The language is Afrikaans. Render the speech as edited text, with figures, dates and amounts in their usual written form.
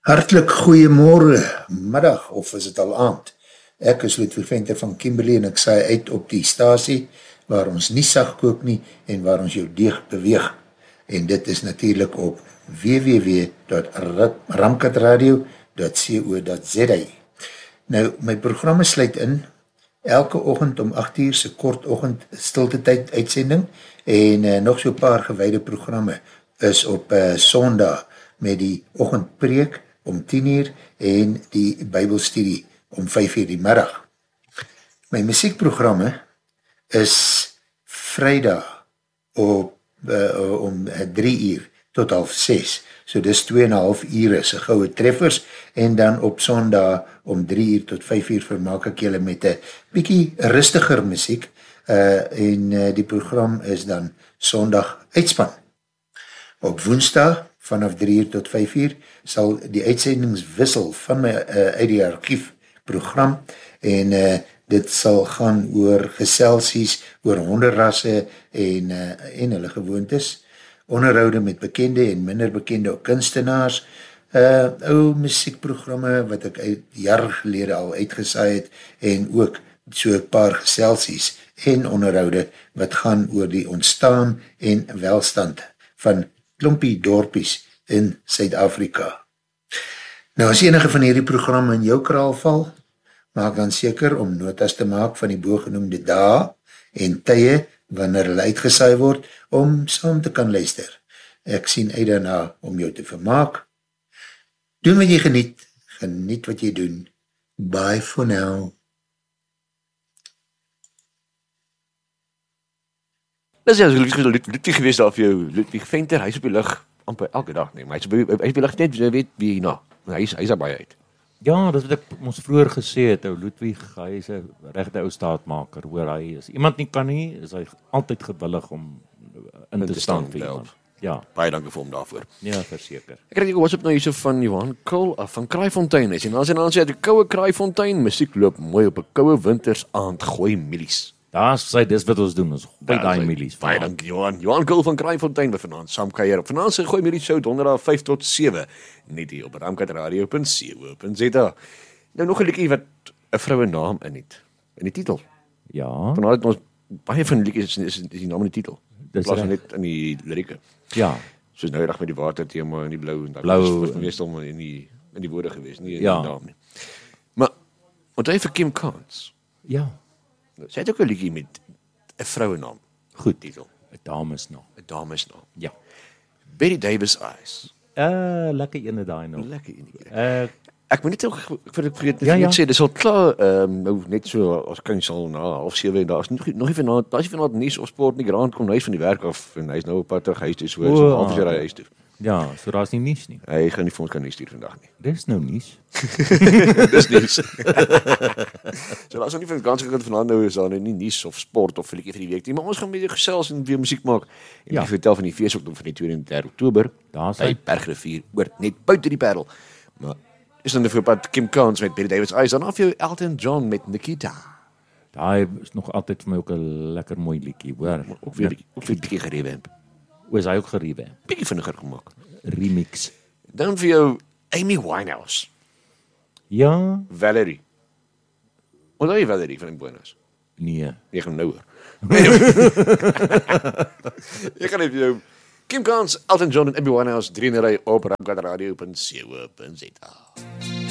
Hartlik goeiemorgen, middag of is het al aand. Ek is Ludwig Venter van Kimberley en ek saai uit op die stasie waar ons nie sag kook nie en waar ons jou deeg beweeg. En dit is natuurlijk op www.ramkatradio.co.za. Nou, my programme sluit in elke oggend om 8 uur se kort oggend stilte tyd uitsending en nog so paar gewyde programme is op Sondag met die oggendpreek om 10 uur en die Bybelstudie om 5 uur die middag. My muziekprogramme is Vrydag op, om 3 uur tot 5:30, so dis 2,5 ure se goue treffers en dan op Sondag om 3 uur tot 5 uur vermaak ek julle met 'n bietjie rustiger muziek en die program is dan Sondag uitspan. Op Woensdag vanaf 3 uur tot 5 uur sal die uitsendings wissel van my uit die archief program en dit sal gaan oor geselsies, oor honderrasse en hulle gewoontes, onderhoude met bekende en minder bekende kunstenaars, ou muziekprogramme wat ek jare gelede al uitgesaai het en ook so 'n paar geselsies en onderhoude wat gaan oor die ontstaan en welstand van klompie dorpies in Suid-Afrika. Nou as enige van hierdie programme in jou kraal val, maak dan seker om notas te maak van die bogenoemde dae en tye wanneer hulle uitgesaai word om saam te kan luister. Ek sien uit daarna om jou te vermaak. Doen wat jy geniet wat jy doen. Bye for now. Dis ja, Ludwig gewees daar vir jou, Ludwig Venter, hy is op die lug amper elke dag nie, maar hy is op die lug net, jy weet wie nou, hy is daar baie uit. Ja, dis wat ek ons vroeër gesê het, ou Ludwig, hy is 'n regte ou staatmaker, hoor, hy is iemand nie kan nie, is hy altyd gewillig om in te staan vir iemand. Ja. Baie dankie vir hom daarvoor. Ja, verseker. Ek kry 'n WhatsApp nou hierso van Johan Kul van Kraaifontein. En dan sê hy 'n koue Kraaifontein, musiek loop mooi op 'n koue wintersaand, gooi mielies. Dis wat ons doen, ons gooi daai mielies. Baie dankie Johan. Johan Kul van Kraaifontein wat vanaand saam kuier op. Vanaand se gooi mielies show donderdag 5 tot 7 net hier op ramkatradio.co.za. Nou nog 'n liedjie wat 'n vroue naam in die titel. Ja. Vanaand het ons baie van die liedjies is die naam in die titel. Dis net in die lirieke. Ja. Soos nou dag met die watertema en die blou en blou was meestal in die woorde gewees, nie in die naam nie. Maar onthou vir Kim Carnes. Ja. Sy het ook 'n liedjie met 'n vrouenaam. Goed titel. 'n damesnaam. 'n damesnaam. Ja. Betty Davis Eyes. Lekker ene daai nog. Lekker ene. Ek moet net ook vergeet sê, dis al klaar, nou net so, as kan jy sal na 6:30 en daar is nog nie vanaand, daar is vanaand nuus of sport nie, Grant kom huis van die werk af en hy is nou op pad terug huis toe, so 'n halfuur huis toe. Ja, so daar is nie nuus nie. Hy gaan nie vir ons kan nuus stuur vandag nie. Dis nou nuus. Dis nuus. So daar is nie vir ganse kant vanaand nou is daar nie nuus of sport of liedjie vir die week nie, maar ons gaan weer gesels en weer musiek maak. En ek vertel van die feesoptocht van die 2 en 3 Oktober, daar by Bergrivier, oor net buite die Parel. Maar is dan vir pad Kim Carnes met Betty Davis Eyes, dan af jou Elton John met Nikita. Daai is nog altyd vir my ook 'n lekker mooi liedjie, hoor. Ook weer bietjie gerevamp. Is hy ook gerevamp? Bietjie vinniger gemaak. Remix. Dan vir jou Amy Winehouse. Ja. Valerie. Onthou jy Valerie van die Buenos? Nee. Jy gaan nou hoor. Ek gaan vir jou Kim Carnes, Elton John en Amy Winehouse 3 in 'n ry op ramkatradio.co.za.